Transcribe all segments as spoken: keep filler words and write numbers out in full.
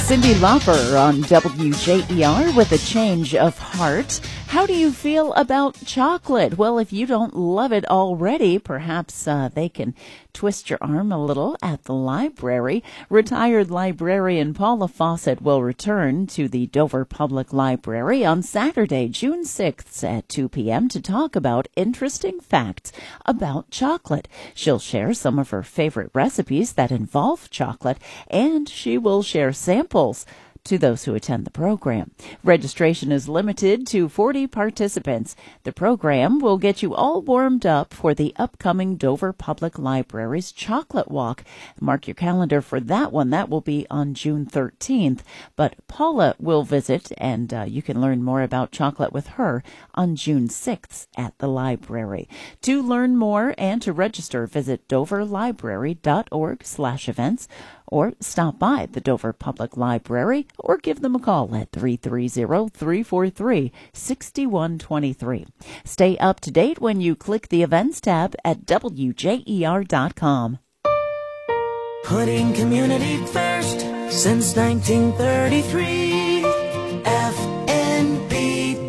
Cyndi Lauper on W J E R with a change of heart. How do you feel about chocolate? Well, if you don't love it already, perhaps uh, they can twist your arm a little at the library. Retired librarian Paula Fawcett will return to the Dover Public Library on Saturday, June sixth at two p.m. to talk about interesting facts about chocolate. She'll share some of her favorite recipes that involve chocolate, and she will share samples to those who attend the program. Registration is limited to forty participants. The program will get you all warmed up for the upcoming Dover Public Library's Chocolate Walk. Mark your calendar for that one. That will be on June thirteenth. But Paula will visit, and uh, you can learn more about chocolate with her on June sixth at the library. To learn more and to register, visit doverlibrary.org slash events or stop by the Dover Public Library or give them a call at three three zero, three four three, six one two three. Stay up to date when you click the events tab at W J E R dot com. Putting community first since nineteen thirty-three. F N B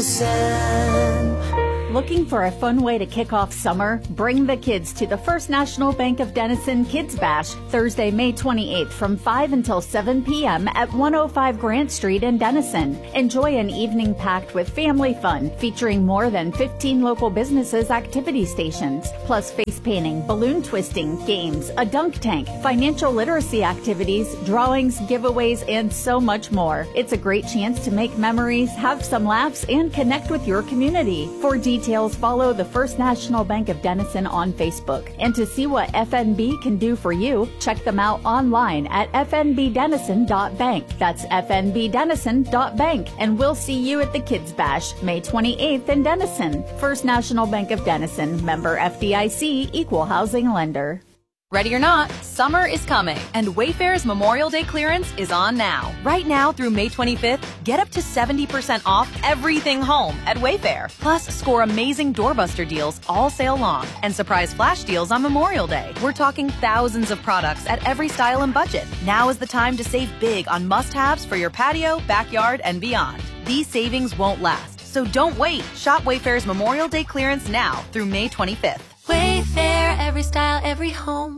Denison. Looking for a fun way to kick off summer? Bring the kids to the First National Bank of Denison Kids Bash, Thursday, May twenty-eighth from five until seven p.m. at one oh five Grant Street in Denison. Enjoy an evening packed with family fun, featuring more than fifteen local businesses' activity stations, plus face painting, balloon twisting, games, a dunk tank, financial literacy activities, drawings, giveaways, and so much more. It's a great chance to make memories, have some laughs, and connect with your community. For details, Details, follow the First National Bank of Denison on Facebook. And to see what F N B can do for you, check them out online at f n b denison dot bank. That's f n b denison dot bank. And we'll see you at the Kids Bash, May twenty-eighth in Denison. First National Bank of Denison, member F D I C, equal housing lender. Ready or not, summer is coming, and Wayfair's Memorial Day clearance is on now. Right now through May twenty-fifth, get up to seventy percent off everything home at Wayfair. Plus, score amazing doorbuster deals all sale long and surprise flash deals on Memorial Day. We're talking thousands of products at every style and budget. Now is the time to save big on must-haves for your patio, backyard, and beyond. These savings won't last, so don't wait. Shop Wayfair's Memorial Day clearance now through May twenty-fifth. Wayfair, every style, every home.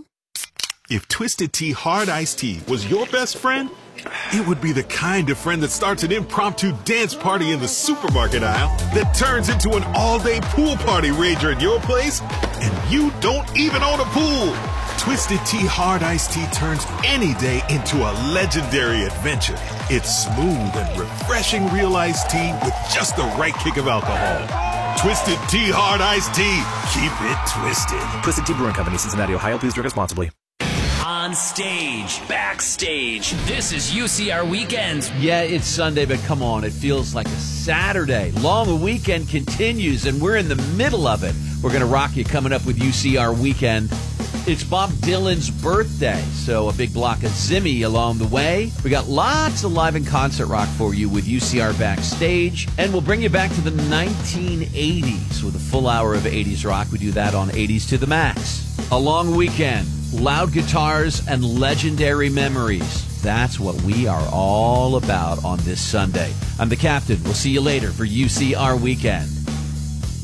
If Twisted Tea Hard Iced Tea was your best friend, it would be the kind of friend that starts an impromptu dance party in the supermarket aisle that turns into an all-day pool party rager at your place, and you don't even own a pool. Twisted Tea Hard Iced Tea turns any day into a legendary adventure. It's smooth and refreshing real iced tea with just the right kick of alcohol. Twisted Tea Hard Iced Tea. Keep it twisted. Twisted Tea Brewing Company, Cincinnati, Ohio. Please drink responsibly. On stage, backstage, this is U C R Weekends. Yeah, it's Sunday, but come on, it feels like a Saturday. Long weekend continues, and we're in the middle of it. We're going to rock you coming up with U C R Weekend. It's Bob Dylan's birthday, so a big block of Zimmy along the way. We got lots of live and concert rock for you with U C R Backstage, and we'll bring you back to the nineteen eighties with a full hour of eighties rock. We do that on eighties to the max. A long weekend, loud guitars, and legendary memories. That's what we are all about on this Sunday. I'm the Captain. We'll see you later for U C R Weekend.